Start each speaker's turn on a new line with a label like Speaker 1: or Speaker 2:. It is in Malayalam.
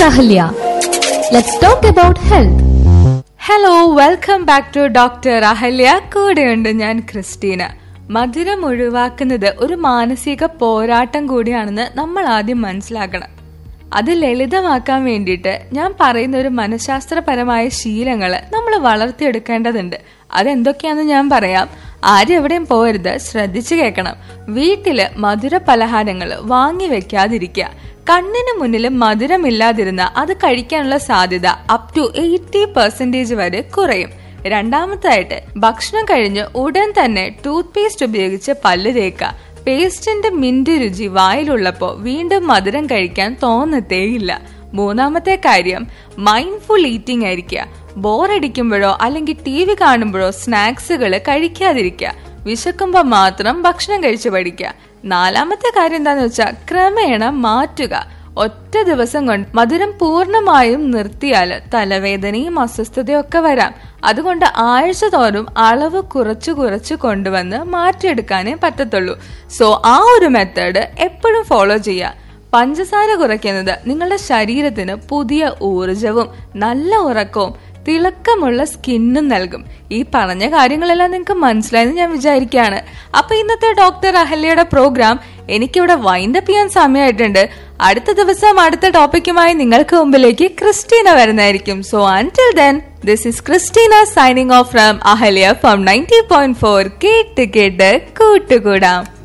Speaker 1: Ahalya. Let's talk about health.
Speaker 2: Hello, welcome back to doctor Ahalya. കൂടെയുണ്ട് ഞാൻ ക്രിസ്റ്റീന. മധുരം ഒഴിവാക്കുന്നത് ഒരു മാനസിക പോരാട്ടം കൂടിയാണെന്ന് നമ്മൾ ആദ്യം മനസ്സിലാക്കണം. അത് ലളിതമാക്കാൻ വേണ്ടിയിട്ട് ഞാൻ പറയുന്ന ഒരു മനഃശാസ്ത്രപരമായ ശീലങ്ങൾ നമ്മൾ വളർത്തിയെടുക്കേണ്ടതുണ്ട്. അതെന്തൊക്കെയാണെന്ന് ഞാൻ പറയാം. ആരും എവിടെയും പോകരുത്, ശ്രദ്ധിച്ചു കേൾക്കണം. വീട്ടില് മധുര പലഹാരങ്ങൾ വാങ്ങി വെക്കാതിരിക്കുക. കണ്ണിന് മുന്നിൽ മധുരമില്ലാതിരുന്ന അത് കഴിക്കാനുള്ള സാധ്യത അപ് ടു 80% വരെ കുറയും. രണ്ടാമതായിട്ട്, ഭക്ഷണം കഴിഞ്ഞ് ഉടൻ തന്നെ ടൂത്ത് പേസ്റ്റ് ഉപയോഗിച്ച് പല്ല് തേക്കുക. പേസ്റ്റിന്റെ മിന്റ് രുചി വായിലുള്ളപ്പോ വീണ്ടും മധുരം കഴിക്കാൻ തോന്നത്തേയില്ല. മൂന്നാമത്തെ കാര്യം, മൈൻഡ്ഫുൾ ഈറ്റിംഗ് ആയിരിക്കുക. ബോറടിക്കുമ്പോഴോ അല്ലെങ്കിൽ TV കാണുമ്പോഴോ സ്നാക്സുകൾ കഴിക്കാതിരിക്കുക. വിശക്കുമ്പോ മാത്രം ഭക്ഷണം കഴിച്ചു പഠിക്കുക. നാലാമത്തെ കാര്യം എന്താന്ന് വെച്ചാൽ ക്രമേണ മാറ്റുക. ഒറ്റ ദിവസം കൊണ്ട് മധുരം പൂർണ്ണമായും നിർത്തിയാൽ തലവേദനയും അസ്വസ്ഥതയും ഒക്കെ വരാം. അതുകൊണ്ട് ആഴ്ച തോറും അളവ് കുറച്ചു കുറച്ച് കൊണ്ടുവന്ന് മാറ്റിയെടുക്കാനേ പറ്റത്തുള്ളൂ. സോ ആ ഒരു മെത്തേഡ് എപ്പോഴും ഫോളോ ചെയ്യുക. പഞ്ചസാര കുറയ്ക്കുന്നത് നിങ്ങളുടെ ശരീരത്തിന് പുതിയ ഊർജവും നല്ല ഉറക്കവും തിളക്കമുള്ള സ്കിന്നും നൽകും. ഈ പറഞ്ഞ കാര്യങ്ങളെല്ലാം നിങ്ങൾക്ക് മനസ്സിലായെന്ന് ഞാൻ വിചാരിക്കുകയാണ്. അപ്പൊ ഇന്നത്തെ ഡോക്ടർ അഹല്യയുടെ പ്രോഗ്രാം എനിക്കിവിടെ വൈൻഡപ്പ് ചെയ്യാൻ സമയമായിട്ടുണ്ട്. അടുത്ത ദിവസം അടുത്ത ടോപ്പിക്കുമായി നിങ്ങൾക്ക് മുമ്പിലേക്ക് ക്രിസ്റ്റീന വരുന്നതായിരിക്കും. So അൻടിൽ then, this is Christina signing off from Ahalya from 90.4. കേട്ട് കേട്ട് കൂട്ടുകൂടാം.